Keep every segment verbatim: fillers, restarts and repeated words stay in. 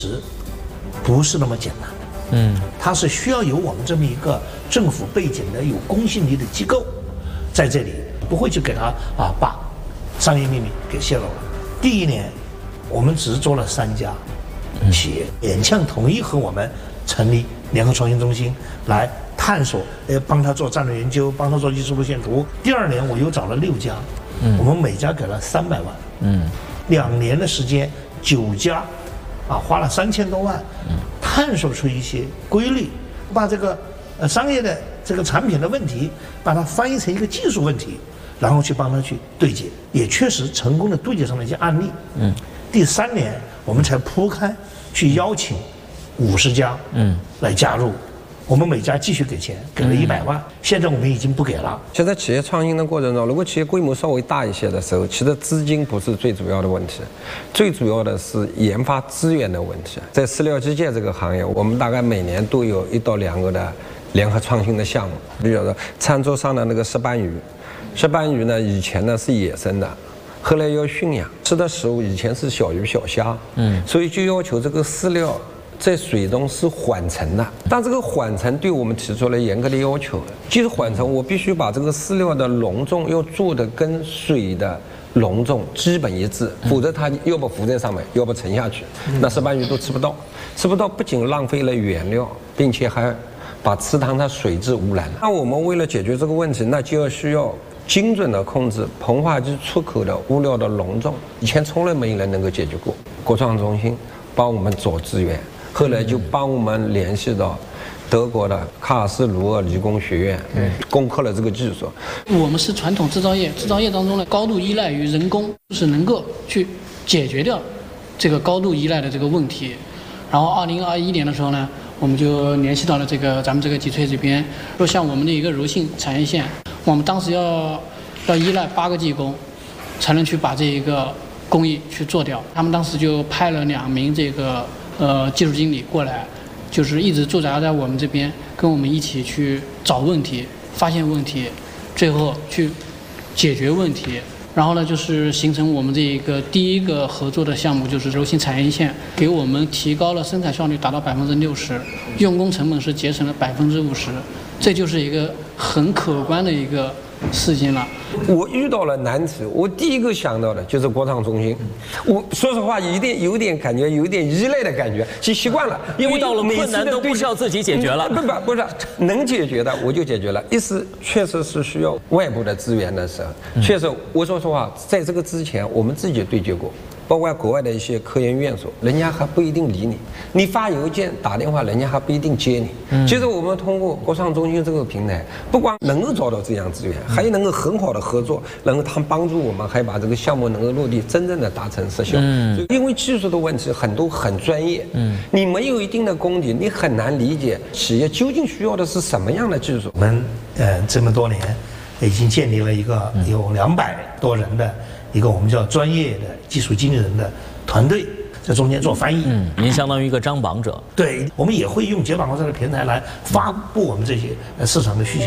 不是那么简单的，嗯，它是需要有我们这么一个政府背景的、有公信力的机构，在这里不会去给他啊把商业秘密给泄露了。第一年，我们只做了三家企业，勉强同意和我们成立联合创新中心来探索，呃，帮他做战略研究，帮他做技术路线图。第二年，我又找了六家，嗯，我们每家给了三百万，嗯，两年的时间，九家。啊，花了三千多万，探索出一些规律，把这个呃商业的这个产品的问题，把它翻译成一个技术问题，然后去帮他去对接，也确实成功的对接上了一些案例。嗯，第三年我们才铺开去邀请五十家，嗯，来加入。我们每家继续给钱，给了一百万、嗯。现在我们已经不给了。 现在企业创新的过程中，如果企业规模稍微大一些的时候，其实资金不是最主要的问题，最主要的是研发资源的问题。在饲料机械这个行业，我们大概每年都有一到两个的联合创新的项目。比如说餐桌上的那个石斑鱼，石斑鱼呢以前呢是野生的，后来要驯养，吃的食物以前是小鱼小虾，嗯，所以就要求这个饲料在水中是缓沉的，但这个缓沉对我们提出了严格的要求。即使缓沉，我必须把这个饲料的笼重要做的跟水的笼重基本一致，否则它要不浮在上面，要不沉下去，那石斑鱼都吃不到。吃不到不仅浪费了原料，并且还把池塘的水质污染了。那我们为了解决这个问题，那就要需要精准的控制膨化机出口的物料的笼重，以前从来没有人能够解决过。国创中心帮我们找资源。后来就帮我们联系到德国的卡尔斯鲁厄理工学院，嗯，攻克了这个技术。 我们是传统制造业，制造业当中呢，高度依赖于人工，就是能够去解决掉这个高度依赖的这个问题。然后二零二一年的时候呢，我们就联系到了这个咱们这个集萃这边，说像我们的一个柔性产业线，我们当时要要依赖八个技工，才能去把这一个工艺去做掉。他们当时就派了两名这个。呃，技术经理过来，就是一直驻扎在我们这边，跟我们一起去找问题、发现问题，最后去解决问题。然后呢，就是形成我们这一个第一个合作的项目，就是柔性产业线，给我们提高了生产效率达到百分之六十，用工成本是节省了百分之五十，这就是一个很可观的一个事情了。 我遇到了难题，我第一个想到的就是国创中心。我说实话，有点有点感觉，有点依赖的感觉，其实习惯了。因为遇到了困难都不需要自己解决了。 不不不是，能解决的我就解决了。一是确实是需要外部的资源的时候，确实我说实话，在这个之前我们自己对接过。包括国外的一些科研院所，人家还不一定理你，你发邮件打电话，人家还不一定接你。嗯，其实我们通过国创中心这个平台，不光能够找到这样资源，还能够很好的合作，然后他们帮助我们，还把这个项目能够落地，真正的达成实效。嗯，因为技术的问题很多很专业，嗯，你没有一定的功底，你很难理解企业究竟需要的是什么样的技术。 我们呃这么多年，已经建立了一个有两百多人的。一个我们叫专业的技术经理人的团队，在中间做翻译。 嗯，您相当于一个张榜者。 对，我们也会用解绑国这个平台来发布我们这些市场的需求。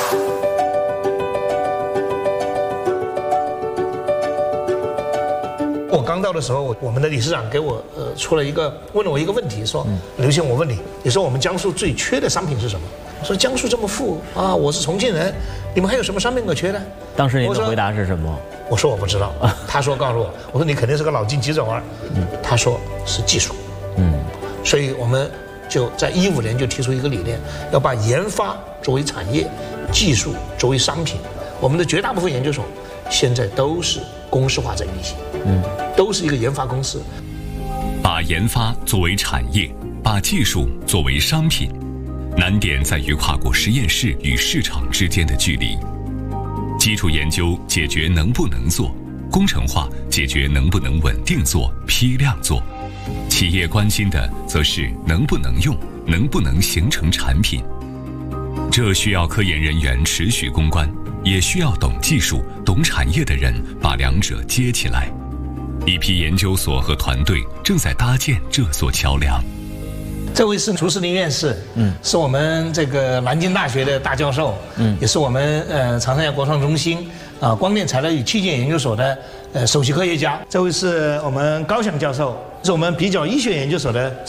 我刚到的时候，我们的理事长给我呃出了一个问了我一个问题，说：“刘先，我问你，你说我们江苏最缺的商品是什么？”我说：“江苏这么富啊，我是重庆人，你们还有什么商品可缺的？” 当时您的回答是什么？ 我说我不知道。他说告诉我，我说你肯定是个脑筋急转弯。嗯，他说是技术。嗯，所以我们就在一五年就提出一个理念，要把研发作为产业，技术作为商品。我们的绝大部分研究所现在都是公司化在运行，嗯，都是一个研发公司。 把研发作为产业，把技术作为商品，难点在于跨过实验室与市场之间的距离。基础研究解决能不能做，工程化解决能不能稳定做、批量做。企业关心的则是能不能用，能不能形成产品。这需要科研人员持续攻关，也需要懂技术、懂产业的人把两者接起来。一批研究所和团队正在搭建这座桥梁。 这位是涂世林院士，嗯，是我们这个南京大学的大教授，嗯，也是我们呃长三角国创中心啊、呃、光电材料与器件研究所的呃首席科学家。这位是我们高翔教授，是我们比较医学研究所的